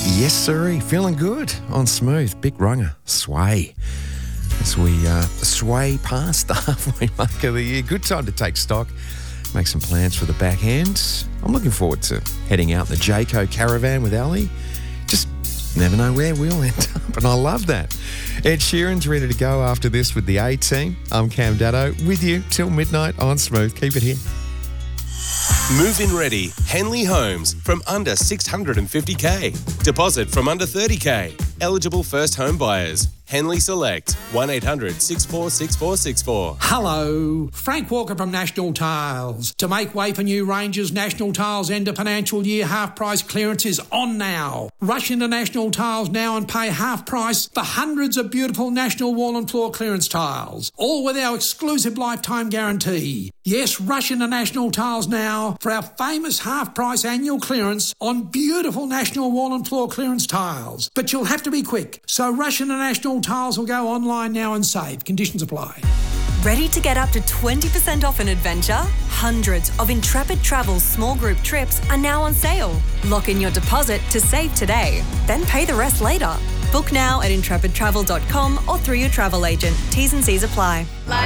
Yes, sirree. Feeling good on Smooth. Big Runga. Sway. As we sway past the halfway mark of the year. Good time to take stock. Make some plans for the back end. I'm looking forward to heading out in the Jayco caravan with Ali. Just never know where we'll end up, and I love that. Ed Sheeran's ready to go after this with the A-Team. I'm Cam Daddo with you till midnight on Smooth. Keep it here. Move-in ready, Henley Homes from under 650k. Deposit from under 30k. Eligible first home buyers. Henley Select, 1800 646464. Hello, Frank Walker from National Tiles. To make way for new ranges, National Tiles end of financial year half price clearance is on now. Rush into National Tiles now and pay half price for hundreds of beautiful National wall and floor clearance tiles, all with our exclusive lifetime guarantee. Yes, rush into National Tiles now for our famous half price annual clearance on beautiful National wall and floor clearance tiles. But you'll have to be quick, so rush into National Tiles will go online now and save. Conditions apply. Ready to get up to 20% off an adventure? Hundreds of Intrepid Travel's small group trips are now on sale. Lock in your deposit to save today, then pay the rest later. Book now at intrepidtravel.com or through your travel agent. T's and C's apply.